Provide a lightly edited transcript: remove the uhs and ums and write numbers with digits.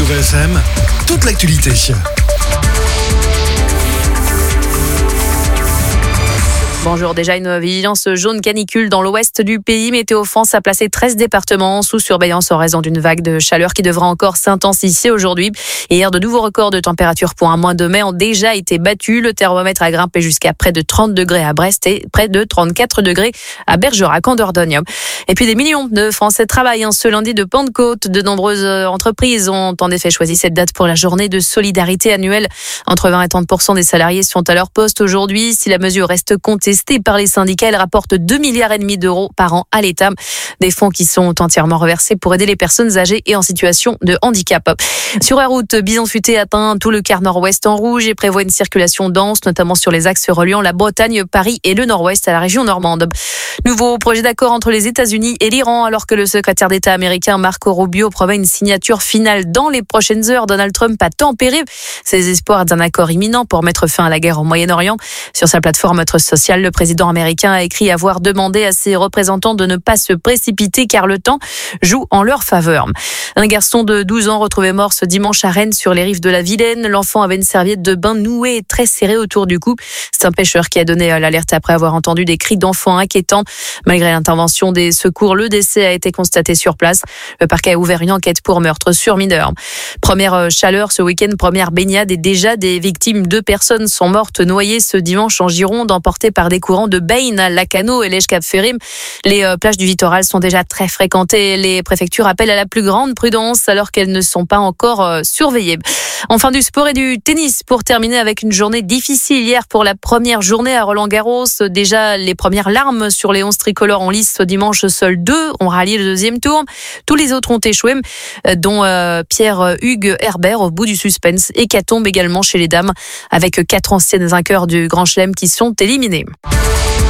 Radio VFM, toute l'actualité. Bonjour, déjà une vigilance jaune canicule dans l'ouest du pays. Météo France a placé 13 départements sous surveillance en raison d'une vague de chaleur qui devra encore s'intensifier aujourd'hui. Hier, de nouveaux records de température pour un mois de mai ont déjà été battus. Le thermomètre a grimpé jusqu'à près de 30 degrés à Brest et près de 34 degrés à Bergerac en Dordogne. Et puis des millions de Français travaillent ce lundi de Pentecôte. De nombreuses entreprises ont en effet choisi cette date pour la journée de solidarité annuelle. Entre 20 et 30% des salariés sont à leur poste aujourd'hui. Si la mesure reste contestée par les syndicats, elle rapporte 2,5 milliards d'euros par an à l'État. Des fonds qui sont entièrement reversés pour aider les personnes âgées et en situation de handicap. Sur la route, Bison Futé atteint tout le quart nord-ouest en rouge et prévoit une circulation dense, notamment sur les axes reliant la Bretagne, Paris et le nord-ouest à la région normande. Nouveau projet d'accord entre les États-Unis et l'Iran, alors que le secrétaire d'État américain Marco Rubio promet une signature finale dans les prochaines heures. Donald Trump a tempéré ses espoirs d'un accord imminent pour mettre fin à la guerre au Moyen-Orient. Sur sa plateforme sociale, le président américain a écrit avoir demandé à ses représentants de ne pas se précipiter car le temps joue en leur faveur. Un garçon de 12 ans retrouvé mort ce dimanche à Rennes sur les rives de la Vilaine. L'enfant avait une serviette de bain nouée et très serrée autour du cou. C'est un pêcheur qui a donné l'alerte après avoir entendu des cris d'enfants inquiétants. Malgré l'intervention des secours, le décès a été constaté sur place. Le parquet a ouvert une enquête pour meurtre sur mineur. Première chaleur ce week-end, première baignade et déjà des victimes. 2 personnes sont mortes noyées ce dimanche en Gironde, emportées par des courants de Bain à Lacano et l'Èche-Cap-Ferrim. Les plages du littoral sont déjà très fréquentées. Les préfectures appellent à la plus grande prudence alors qu'elles ne sont pas encore surveillées. Enfin, du sport et du tennis pour terminer avec une journée difficile hier pour la première journée à Roland-Garros. Déjà, les premières larmes sur les 11 tricolores en lice ce dimanche. Seuls 2 ont rallié le deuxième tour. Tous les autres ont échoué, dont Pierre-Hugues Herbert au bout du suspense. Hécatombe également chez les dames avec 4 anciennes vainqueurs du Grand Chelem qui sont éliminés.